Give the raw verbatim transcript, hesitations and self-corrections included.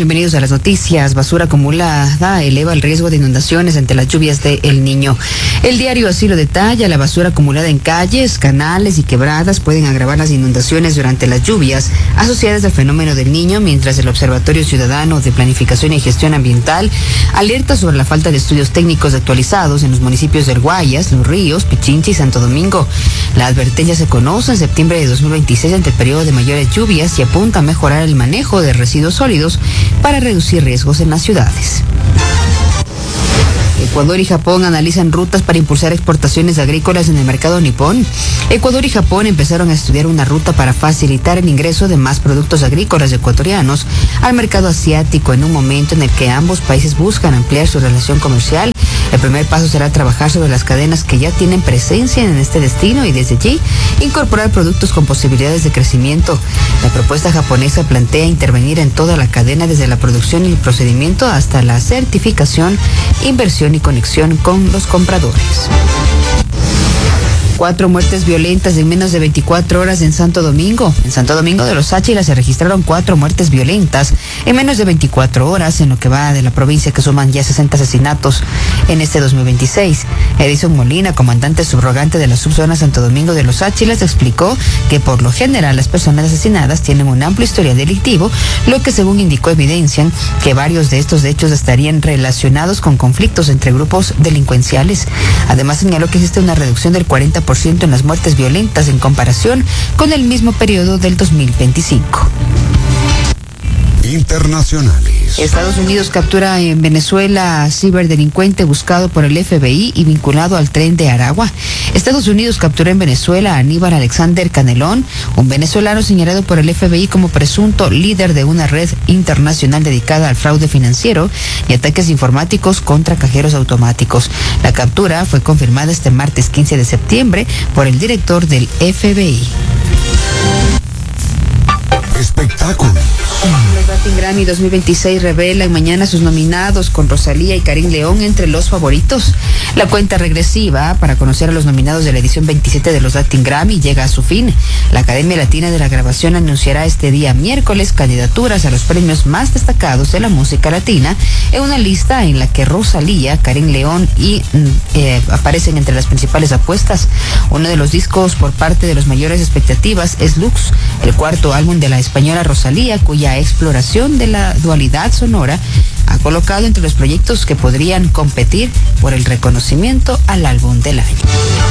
bienvenidos a las noticias. Basura acumulada eleva el riesgo de inundaciones ante las lluvias de El Niño. El diario así lo detalla: la basura acumulada en calles, canales y quebradas pueden agravar las inundaciones durante las lluvias asociadas al fenómeno del Niño, mientras el Observatorio Ciudadano de Planificación y Gestión Ambiental alerta sobre la falta de estudios técnicos actualizados en los municipios del Guayas, Los Ríos, Pichincha y Santo Domingo. La advertencia se conoce en septiembre de dos mil veintiséis ante el periodo de mayores lluvias y apunta a mejorar el manejo de residuos sólidos para reducir riesgos en las ciudades. Ecuador y Japón analizan rutas para impulsar exportaciones agrícolas en el mercado nipón. Ecuador y Japón empezaron a estudiar una ruta para facilitar el ingreso de más productos agrícolas ecuatorianos al mercado asiático en un momento en el que ambos países buscan ampliar su relación comercial. El primer paso será trabajar sobre las cadenas que ya tienen presencia en este destino y desde allí incorporar productos con posibilidades de crecimiento. La propuesta japonesa plantea intervenir en toda la cadena desde la producción y el procedimiento hasta la certificación, inversión y conexión con los compradores. Cuatro muertes violentas en menos de veinticuatro horas en Santo Domingo. En Santo Domingo de los Áchilas se registraron cuatro muertes violentas en menos de veinticuatro horas en lo que va de la provincia, que suman ya sesenta asesinatos en este dos mil veintiséis. Edison Molina, comandante subrogante de la subzona Santo Domingo de los Áchilas, explicó que por lo general las personas asesinadas tienen un amplio historial delictivo, lo que según indicó evidencian que varios de estos hechos estarían relacionados con conflictos entre grupos delincuenciales. Además señaló que existe una reducción del cuarenta por ciento en las muertes violentas en comparación con el mismo periodo del dos mil veinticinco. Internacionales. Estados Unidos captura en Venezuela a ciberdelincuente buscado por el F B I y vinculado al tren de Aragua. Estados Unidos capturó en Venezuela a Aníbal Alexander Canelón, un venezolano señalado por el F B I como presunto líder de una red internacional dedicada al fraude financiero y ataques informáticos contra cajeros automáticos. La captura fue confirmada este martes quince de septiembre por el director del F B I. Espectáculos. Los Latin Grammy dos mil veintiséis revelan mañana sus nominados, con Rosalía y Karim León entre los favoritos. La cuenta regresiva para conocer a los nominados de la edición veintisiete de los Latin Grammy llega a su fin. La Academia Latina de la Grabación anunciará este día miércoles candidaturas a los premios más destacados de la música latina en una lista en la que Rosalía, Karim León y eh, aparecen entre las principales apuestas. Uno de los discos por parte de los mayores expectativas es Lux, el cuarto álbum de la española Rosalía, cuya exploración de la dualidad sonora ha colocado entre los proyectos que podrían competir por el reconocimiento al álbum del año.